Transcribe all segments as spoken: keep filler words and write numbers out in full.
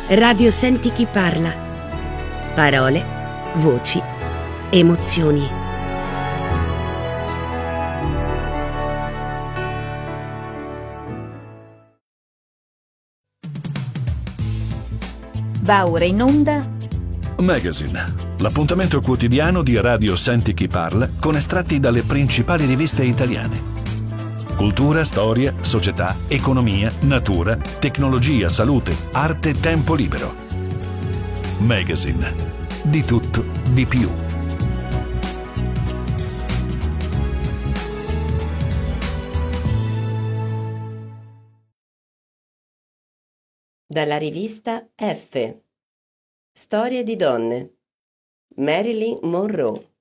Radio Senti chi parla. Parole, voci, emozioni. Va ora in onda Magazine, l'appuntamento quotidiano di Radio Senti chi parla con estratti dalle principali riviste italiane. Cultura, storia, società, economia, natura, tecnologia, salute, arte, tempo libero. Magazine. Di tutto, di più. Dalla rivista F. Storie di donne. Marilyn Monroe.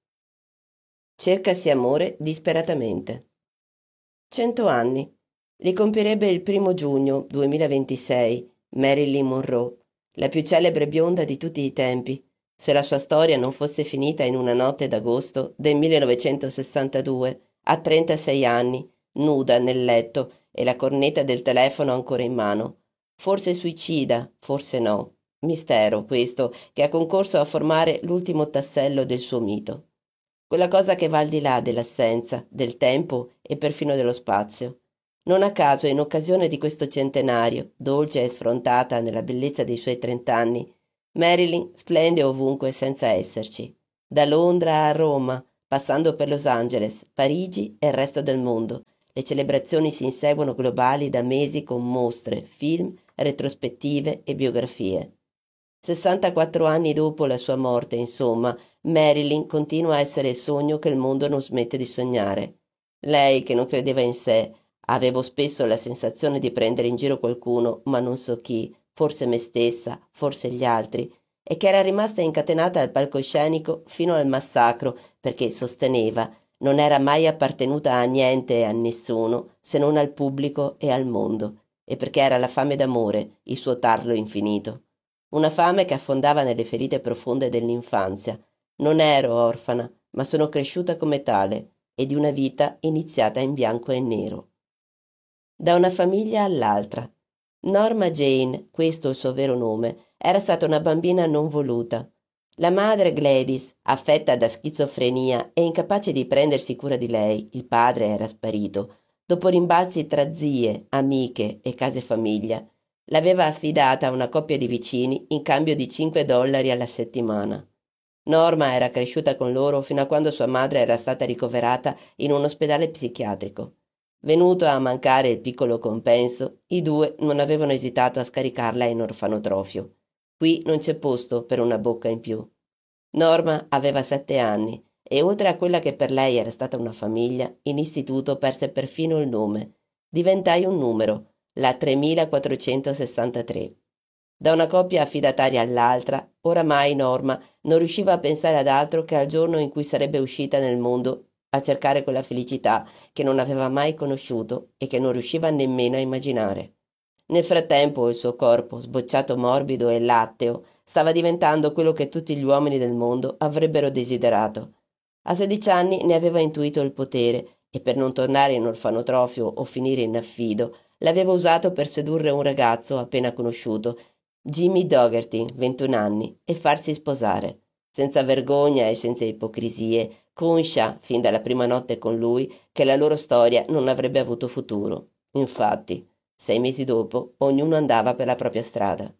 Cercasi amore disperatamente. Cento anni. Li compierebbe il primo giugno duemilaventisei Marilyn Monroe, la più celebre bionda di tutti i tempi, se la sua storia non fosse finita in una notte d'agosto del millenovecentosessantadue, a trentasei anni, nuda nel letto e la cornetta del telefono ancora in mano. Forse suicida, forse no. Mistero questo che ha concorso a formare l'ultimo tassello del suo mito. Quella cosa che va al di là dell'assenza, del tempo e perfino dello spazio. Non a caso, in occasione di questo centenario, dolce e sfrontata nella bellezza dei suoi trent'anni, Marilyn splende ovunque senza esserci. Da Londra a Roma, passando per Los Angeles, Parigi e il resto del mondo. Le celebrazioni si inseguono globali da mesi con mostre, film, retrospettive e biografie. sessantaquattro anni dopo la sua morte, insomma, Marilyn continua a essere il sogno che il mondo non smette di sognare. Lei, che non credeva in sé, avevo spesso la sensazione di prendere in giro qualcuno, ma non so chi, forse me stessa, forse gli altri, e che era rimasta incatenata al palcoscenico fino al massacro perché sosteneva non era mai appartenuta a niente e a nessuno se non al pubblico e al mondo, e perché era la fame d'amore, il suo tarlo infinito. Una fame che affondava nelle ferite profonde dell'infanzia. Non ero orfana, ma sono cresciuta come tale, e di una vita iniziata in bianco e nero. Da una famiglia all'altra. Norma Jane, questo il suo vero nome, era stata una bambina non voluta. La madre Gladys, affetta da schizofrenia e incapace di prendersi cura di lei, il padre era sparito, dopo rimbalzi tra zie, amiche e case famiglia, l'aveva affidata a una coppia di vicini in cambio di cinque dollari alla settimana. Norma era cresciuta con loro fino a quando sua madre era stata ricoverata in un ospedale psichiatrico. Venuto a mancare il piccolo compenso, i due non avevano esitato a scaricarla in orfanotrofio. Qui non c'è posto per una bocca in più. Norma aveva sette anni e oltre a quella che per lei era stata una famiglia, in istituto perse perfino il nome. Diventai un numero, la tremilaquattrocentosessantatré. Da una coppia affidataria all'altra, oramai Norma non riusciva a pensare ad altro che al giorno in cui sarebbe uscita nel mondo a cercare quella felicità che non aveva mai conosciuto e che non riusciva nemmeno a immaginare. Nel frattempo il suo corpo, sbocciato morbido e latteo, stava diventando quello che tutti gli uomini del mondo avrebbero desiderato. A sedici anni ne aveva intuito il potere e per non tornare in orfanotrofio o finire in affido, l'aveva usato per sedurre un ragazzo appena conosciuto, Jimmy Dougherty, ventuno anni, e farsi sposare. Senza vergogna e senza ipocrisie, conscia, fin dalla prima notte con lui, che la loro storia non avrebbe avuto futuro. Infatti, sei mesi dopo, ognuno andava per la propria strada.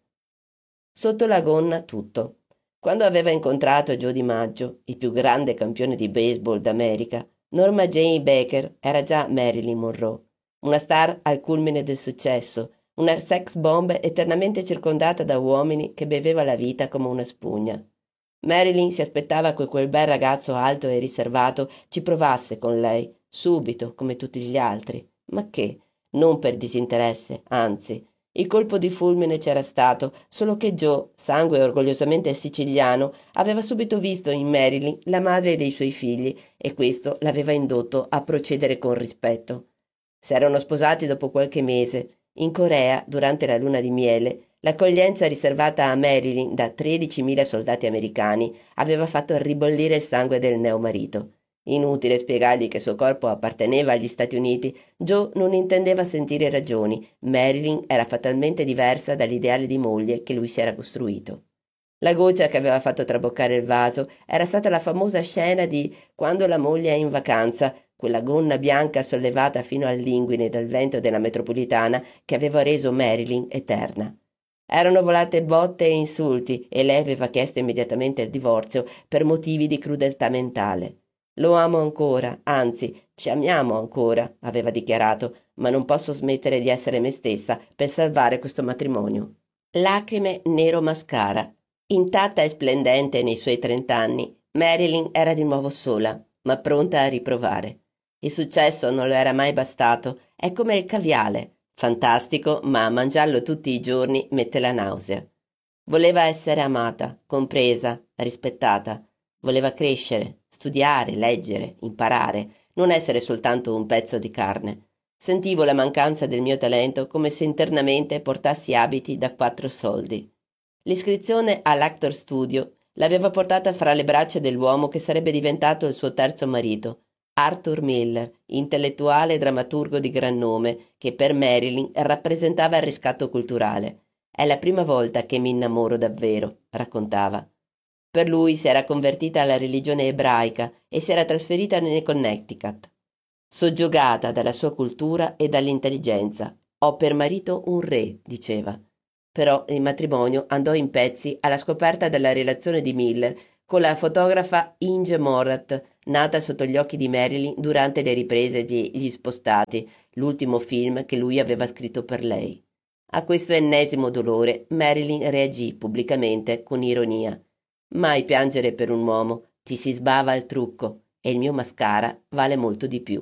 Sotto la gonna tutto. Quando aveva incontrato Joe DiMaggio, il più grande campione di baseball d'America, Norma Jane Baker era già Marilyn Monroe, una star al culmine del successo, una sex bomb eternamente circondata da uomini che beveva la vita come una spugna. Marilyn si aspettava che quel bel ragazzo alto e riservato ci provasse con lei, subito, come tutti gli altri. Ma che? Non per disinteresse, anzi. Il colpo di fulmine c'era stato, solo che Joe, sangue orgogliosamente siciliano, aveva subito visto in Marilyn la madre dei suoi figli e questo l'aveva indotto a procedere con rispetto. S'erano sposati dopo qualche mese. In Corea, durante la luna di miele, l'accoglienza riservata a Marilyn da tredicimila soldati americani aveva fatto ribollire il sangue del neomarito. Inutile spiegargli che il suo corpo apparteneva agli Stati Uniti. Joe non intendeva sentire ragioni. Marilyn era fatalmente diversa dall'ideale di moglie che lui si era costruito. La goccia che aveva fatto traboccare il vaso era stata la famosa scena di Quando la moglie è in vacanza, quella gonna bianca sollevata fino all'inguine dal vento della metropolitana che aveva reso Marilyn eterna. Erano volate botte e insulti e lei aveva chiesto immediatamente il divorzio per motivi di crudeltà mentale. «Lo amo ancora, anzi, ci amiamo ancora», aveva dichiarato, «ma non posso smettere di essere me stessa per salvare questo matrimonio». Lacrime nero mascara. Intatta e splendente nei suoi trent'anni, Marilyn era di nuovo sola, ma pronta a riprovare. Il successo non le era mai bastato, è come il caviale, fantastico, ma a mangiarlo tutti i giorni mette la nausea. Voleva essere amata, compresa, rispettata. Voleva crescere, studiare, leggere, imparare, non essere soltanto un pezzo di carne. Sentivo la mancanza del mio talento come se internamente portassi abiti da quattro soldi. L'iscrizione all'Actor Studio l'aveva portata fra le braccia dell'uomo che sarebbe diventato il suo terzo marito, Arthur Miller, intellettuale e drammaturgo di gran nome, che per Marilyn rappresentava il riscatto culturale. «È la prima volta che mi innamoro davvero», raccontava. Per lui si era convertita alla religione ebraica e si era trasferita nel Connecticut. Soggiogata dalla sua cultura e dall'intelligenza. «Ho per marito un re», diceva. Però il matrimonio andò in pezzi alla scoperta della relazione di Miller con la fotografa Inge Morath, nata sotto gli occhi di Marilyn durante le riprese di Gli Spostati, l'ultimo film che lui aveva scritto per lei. A questo ennesimo dolore Marilyn reagì pubblicamente con ironia. «Mai piangere per un uomo, ti si sbava il trucco e il mio mascara vale molto di più».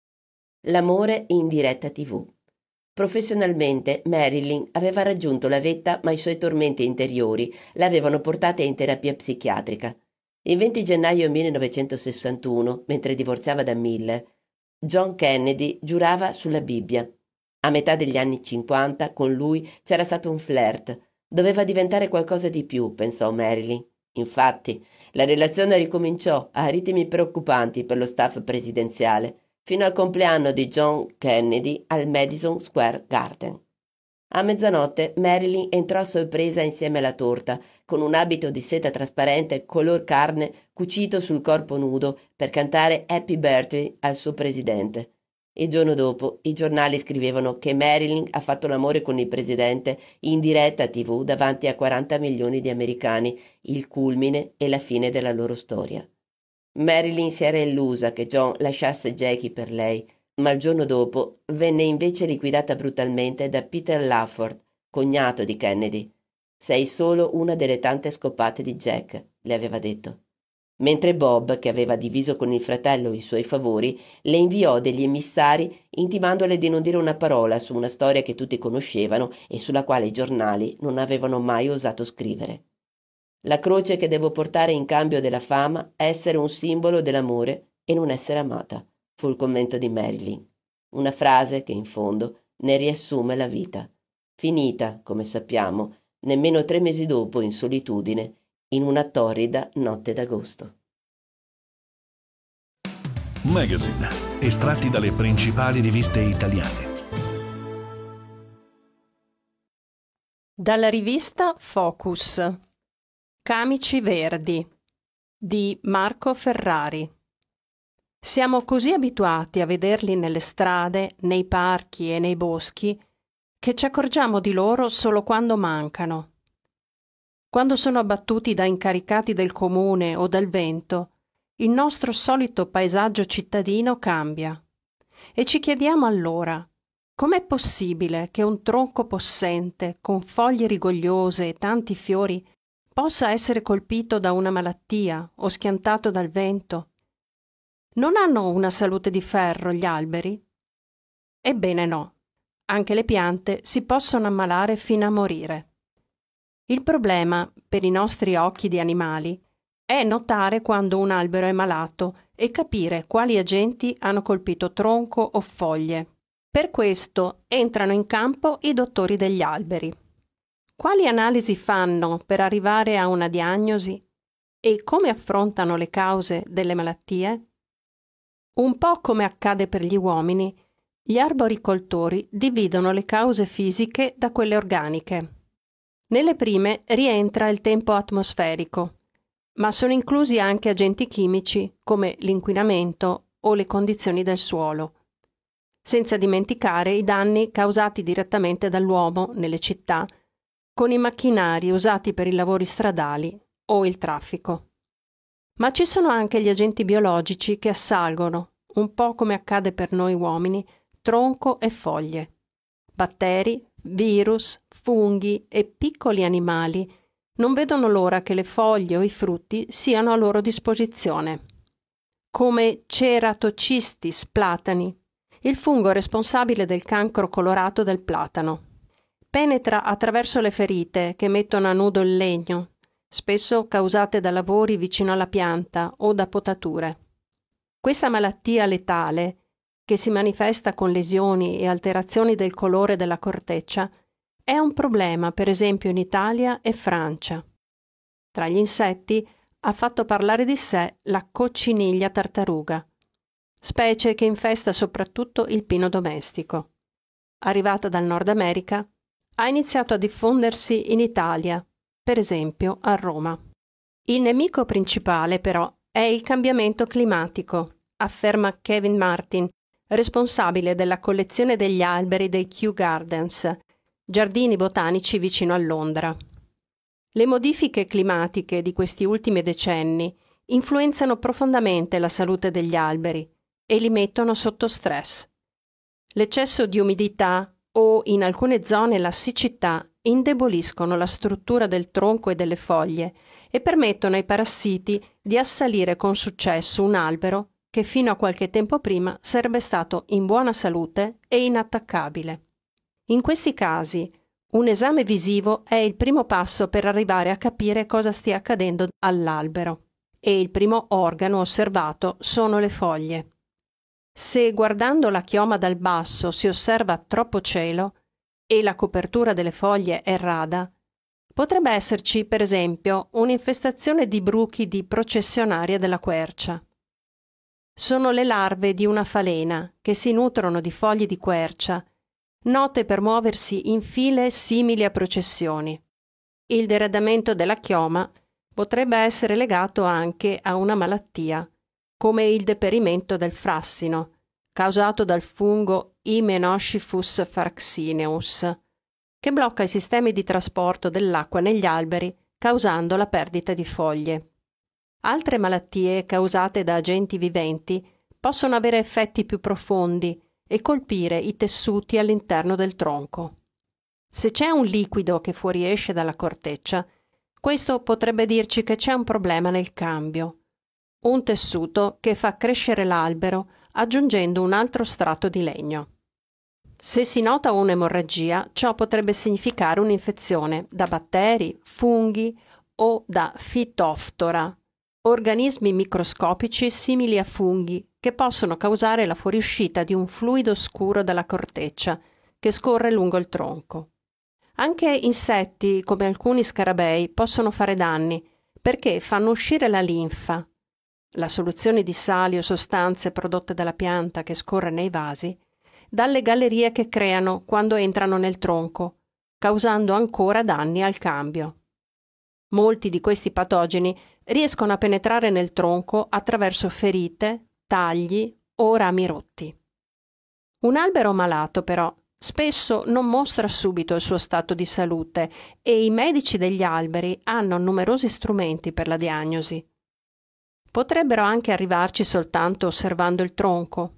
L'amore in diretta tivù. Professionalmente Marilyn aveva raggiunto la vetta, ma i suoi tormenti interiori l'avevano portata in terapia psichiatrica. Il venti gennaio millenovecentosessantuno, mentre divorziava da Miller, John Kennedy giurava sulla Bibbia. A metà degli anni cinquanta con lui c'era stato un flirt. Doveva diventare qualcosa di più, pensò Marilyn. Infatti, la relazione ricominciò a ritmi preoccupanti per lo staff presidenziale, fino al compleanno di John Kennedy al Madison Square Garden. A mezzanotte Marilyn entrò a sorpresa insieme alla torta, con un abito di seta trasparente color carne cucito sul corpo nudo per cantare Happy Birthday al suo presidente. Il giorno dopo i giornali scrivevano che Marilyn ha fatto l'amore con il presidente in diretta tivù davanti a quaranta milioni di americani, il culmine e la fine della loro storia. Marilyn si era illusa che John lasciasse Jackie per lei, ma il giorno dopo venne invece liquidata brutalmente da Peter Lafford, cognato di Kennedy. «Sei solo una delle tante scopate di Jack», le aveva detto. Mentre Bob, che aveva diviso con il fratello i suoi favori, le inviò degli emissari intimandole di non dire una parola su una storia che tutti conoscevano e sulla quale i giornali non avevano mai osato scrivere. «La croce che devo portare in cambio della fama è essere un simbolo dell'amore e non essere amata», fu il commento di Marilyn. Una frase che, in fondo, ne riassume la vita. Finita, come sappiamo, nemmeno tre mesi dopo in solitudine, in una torrida notte d'agosto. Magazine, estratti dalle principali riviste italiane. Dalla rivista Focus. Camici verdi di Marco Ferrari. Siamo così abituati a vederli nelle strade, nei parchi e nei boschi che ci accorgiamo di loro solo quando mancano. Quando sono abbattuti da incaricati del comune o dal vento, il nostro solito paesaggio cittadino cambia e ci chiediamo allora com'è possibile che un tronco possente con foglie rigogliose e tanti fiori possa essere colpito da una malattia o schiantato dal vento. Non hanno una salute di ferro gli alberi? Ebbene no, anche le piante si possono ammalare fino a morire. Il problema, per i nostri occhi di animali, è notare quando un albero è malato e capire quali agenti hanno colpito tronco o foglie. Per questo entrano in campo i dottori degli alberi. Quali analisi fanno per arrivare a una diagnosi? E come affrontano le cause delle malattie? Un po' come accade per gli uomini, gli arboricoltori dividono le cause fisiche da quelle organiche. Nelle prime rientra il tempo atmosferico, ma sono inclusi anche agenti chimici come l'inquinamento o le condizioni del suolo, senza dimenticare i danni causati direttamente dall'uomo nelle città con i macchinari usati per i lavori stradali o il traffico. Ma ci sono anche gli agenti biologici che assalgono, un po' come accade per noi uomini, tronco e foglie. Batteri, virus, funghi e piccoli animali non vedono l'ora che le foglie o i frutti siano a loro disposizione. Come Ceratocistis platani, il fungo responsabile del cancro colorato del platano. Penetra attraverso le ferite che mettono a nudo il legno, spesso causate da lavori vicino alla pianta o da potature. Questa malattia letale, che si manifesta con lesioni e alterazioni del colore della corteccia, è un problema per esempio in Italia e Francia. Tra gli insetti ha fatto parlare di sé la cocciniglia tartaruga, specie che infesta soprattutto il pino domestico. Arrivata dal Nord America, ha iniziato a diffondersi in Italia, per esempio a Roma. Il nemico principale, però, è il cambiamento climatico, afferma Kevin Martin, responsabile della collezione degli alberi dei Kew Gardens, giardini botanici vicino a Londra. Le modifiche climatiche di questi ultimi decenni influenzano profondamente la salute degli alberi e li mettono sotto stress. L'eccesso di umidità o, in alcune zone, la siccità indeboliscono la struttura del tronco e delle foglie e permettono ai parassiti di assalire con successo un albero che fino a qualche tempo prima sarebbe stato in buona salute e inattaccabile. In questi casi, un esame visivo è il primo passo per arrivare a capire cosa stia accadendo all'albero, e il primo organo osservato sono le foglie. Se guardando la chioma dal basso si osserva troppo cielo e la copertura delle foglie è rada, potrebbe esserci, per esempio, un'infestazione di bruchi di processionaria della quercia. Sono le larve di una falena che si nutrono di foglie di quercia, note per muoversi in file simili a processioni. Il deradamento della chioma potrebbe essere legato anche a una malattia, come il deperimento del frassino, causato dal fungo Hymenoscifus fraxineus, che blocca i sistemi di trasporto dell'acqua negli alberi, causando la perdita di foglie. Altre malattie causate da agenti viventi possono avere effetti più profondi e colpire i tessuti all'interno del tronco. Se c'è un liquido che fuoriesce dalla corteccia, questo potrebbe dirci che c'è un problema nel cambio, un tessuto che fa crescere l'albero aggiungendo un altro strato di legno. Se si nota un'emorragia, ciò potrebbe significare un'infezione da batteri, funghi o da Phytophthora, organismi microscopici simili a funghi che possono causare la fuoriuscita di un fluido scuro dalla corteccia che scorre lungo il tronco. Anche insetti come alcuni scarabei possono fare danni perché fanno uscire la linfa, la soluzione di sali o sostanze prodotte dalla pianta che scorre nei vasi, dalle gallerie che creano quando entrano nel tronco, causando ancora danni al cambio. Molti di questi patogeni riescono a penetrare nel tronco attraverso ferite, tagli o rami rotti. Un albero malato, però, spesso non mostra subito il suo stato di salute e i medici degli alberi hanno numerosi strumenti per la diagnosi. Potrebbero anche arrivarci soltanto osservando il tronco.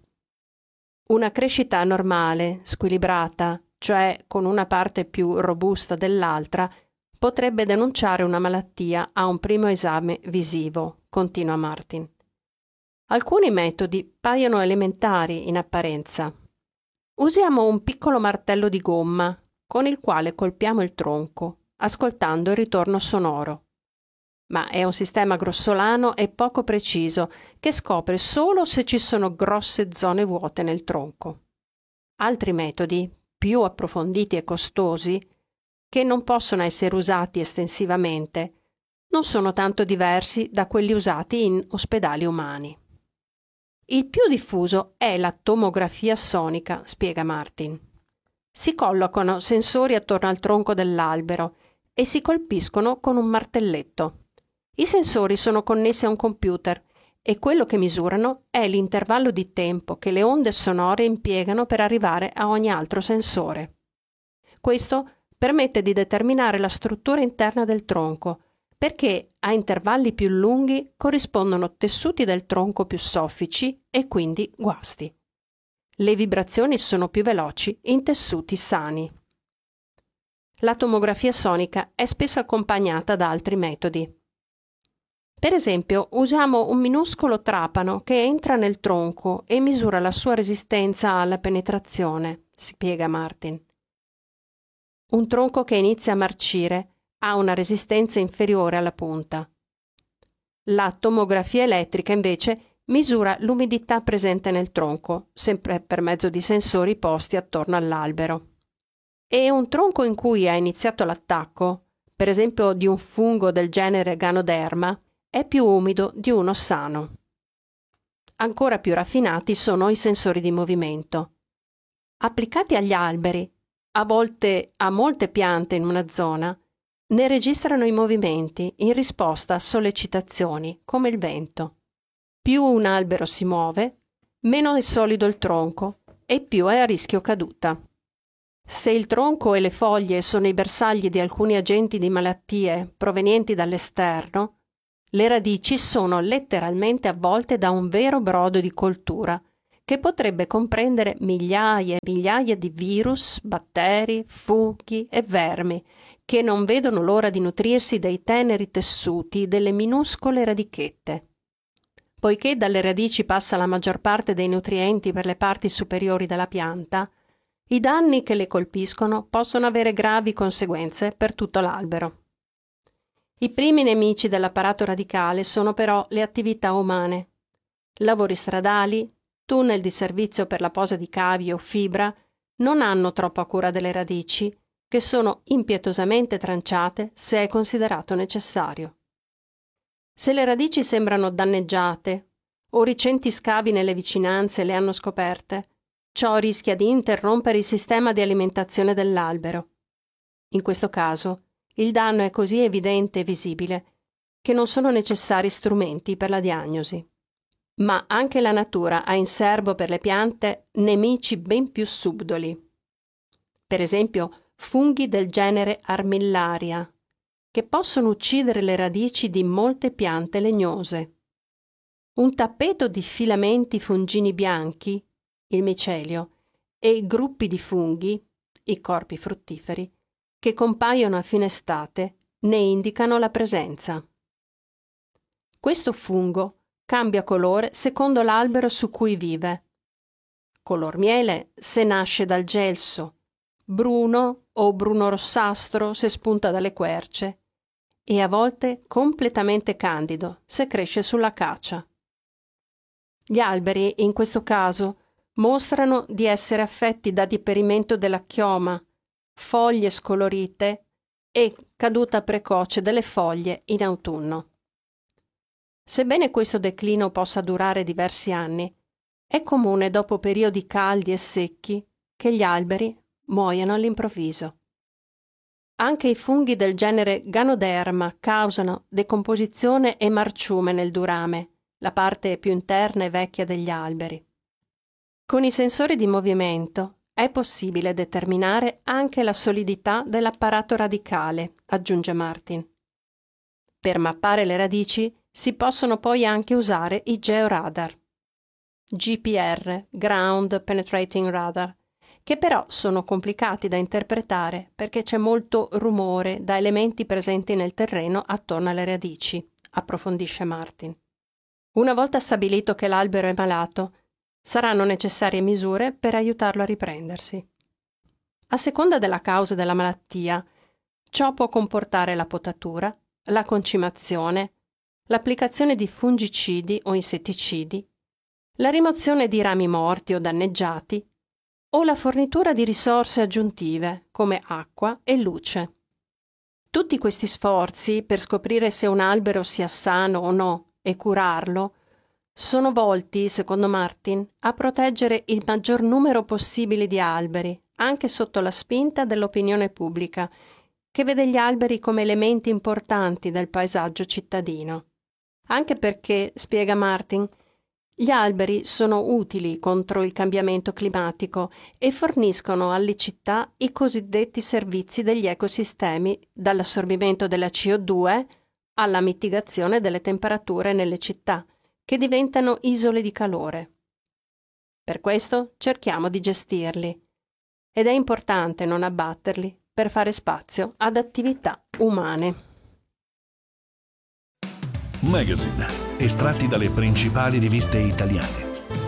Una crescita normale, squilibrata, cioè con una parte più robusta dell'altra, potrebbe denunciare una malattia a un primo esame visivo, continua Martin. Alcuni metodi paiono elementari in apparenza. Usiamo un piccolo martello di gomma con il quale colpiamo il tronco, ascoltando il ritorno sonoro. Ma è un sistema grossolano e poco preciso che scopre solo se ci sono grosse zone vuote nel tronco. Altri metodi, più approfonditi e costosi, che non possono essere usati estensivamente, non sono tanto diversi da quelli usati in ospedali umani. Il più diffuso è la tomografia sonica, spiega Martin. Si collocano sensori attorno al tronco dell'albero e si colpiscono con un martelletto. I sensori sono connessi a un computer e quello che misurano è l'intervallo di tempo che le onde sonore impiegano per arrivare a ogni altro sensore. Questo permette di determinare la struttura interna del tronco, perché a intervalli più lunghi corrispondono tessuti del tronco più soffici e quindi guasti. Le vibrazioni sono più veloci in tessuti sani. La tomografia sonica è spesso accompagnata da altri metodi. Per esempio, usiamo un minuscolo trapano che entra nel tronco e misura la sua resistenza alla penetrazione, spiega Martin. Un tronco che inizia a marcire ha una resistenza inferiore alla punta. La tomografia elettrica, invece, misura l'umidità presente nel tronco, sempre per mezzo di sensori posti attorno all'albero. E un tronco in cui ha iniziato l'attacco, per esempio di un fungo del genere Ganoderma, è più umido di uno sano. Ancora più raffinati sono i sensori di movimento. Applicati agli alberi, a volte a molte piante in una zona, ne registrano i movimenti in risposta a sollecitazioni, come il vento. Più un albero si muove, meno è solido il tronco e più è a rischio caduta. Se il tronco e le foglie sono i bersagli di alcuni agenti di malattie provenienti dall'esterno, le radici sono letteralmente avvolte da un vero brodo di coltura che potrebbe comprendere migliaia e migliaia di virus, batteri, funghi e vermi che non vedono l'ora di nutrirsi dei teneri tessuti delle minuscole radichette. Poiché dalle radici passa la maggior parte dei nutrienti per le parti superiori della pianta, i danni che le colpiscono possono avere gravi conseguenze per tutto l'albero. I primi nemici dell'apparato radicale sono però le attività umane. Lavori stradali, tunnel di servizio per la posa di cavi o fibra non hanno troppa cura delle radici, che sono impietosamente tranciate se è considerato necessario. Se le radici sembrano danneggiate o recenti scavi nelle vicinanze le hanno scoperte, ciò rischia di interrompere il sistema di alimentazione dell'albero. In questo caso, il danno è così evidente e visibile che non sono necessari strumenti per la diagnosi. Ma anche la natura ha in serbo per le piante nemici ben più subdoli. Per esempio, funghi del genere Armillaria, che possono uccidere le radici di molte piante legnose. Un tappeto di filamenti fungini bianchi, il micelio, e gruppi di funghi, i corpi fruttiferi, che compaiono a fine estate, ne indicano la presenza. Questo fungo cambia colore secondo l'albero su cui vive. Color miele se nasce dal gelso, bruno o bruno-rossastro se spunta dalle querce, e a volte completamente candido se cresce sull'acacia. Gli alberi, in questo caso, mostrano di essere affetti da diperimento della chioma, foglie scolorite e caduta precoce delle foglie in autunno. Sebbene questo declino possa durare diversi anni, è comune dopo periodi caldi e secchi che gli alberi muoiano all'improvviso. Anche i funghi del genere Ganoderma causano decomposizione e marciume nel durame, la parte più interna e vecchia degli alberi. Con i sensori di movimento è possibile determinare anche la solidità dell'apparato radicale, aggiunge Martin. Per mappare le radici si possono poi anche usare i georadar, G P R, Ground Penetrating Radar, che però sono complicati da interpretare perché c'è molto rumore da elementi presenti nel terreno attorno alle radici, approfondisce Martin. Una volta stabilito che l'albero è malato, saranno necessarie misure per aiutarlo a riprendersi. A seconda della causa della malattia, ciò può comportare la potatura, la concimazione, l'applicazione di fungicidi o insetticidi, la rimozione di rami morti o danneggiati o la fornitura di risorse aggiuntive come acqua e luce. Tutti questi sforzi per scoprire se un albero sia sano o no e curarlo sono volti, secondo Martin, a proteggere il maggior numero possibile di alberi, anche sotto la spinta dell'opinione pubblica, che vede gli alberi come elementi importanti del paesaggio cittadino. Anche perché, spiega Martin, gli alberi sono utili contro il cambiamento climatico e forniscono alle città i cosiddetti servizi degli ecosistemi, dall'assorbimento della C O due alla mitigazione delle temperature nelle città, che diventano isole di calore. Per questo cerchiamo di gestirli ed è importante non abbatterli per fare spazio ad attività umane. Magazine, estratti dalle principali riviste italiane.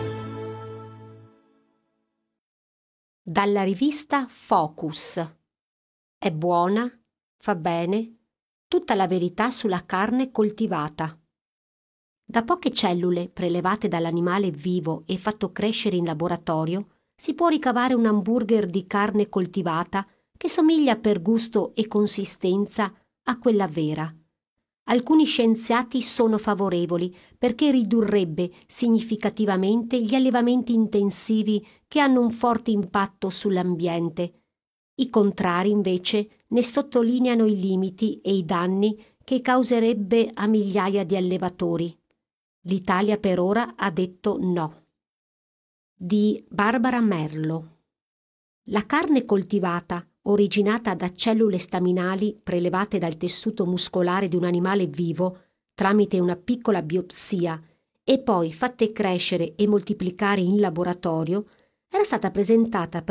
Dalla rivista Focus. È buona, fa bene, tutta la verità sulla carne coltivata. Da poche cellule prelevate dall'animale vivo e fatto crescere in laboratorio, si può ricavare un hamburger di carne coltivata che somiglia per gusto e consistenza a quella vera. Alcuni scienziati sono favorevoli perché ridurrebbe significativamente gli allevamenti intensivi che hanno un forte impatto sull'ambiente. I contrari, invece, ne sottolineano i limiti e i danni che causerebbe a migliaia di allevatori. L'Italia per ora ha detto no. Di Barbara Merlo. La carne coltivata, originata da cellule staminali prelevate dal tessuto muscolare di un animale vivo tramite una piccola biopsia e poi fatte crescere e moltiplicare in laboratorio, era stata presentata per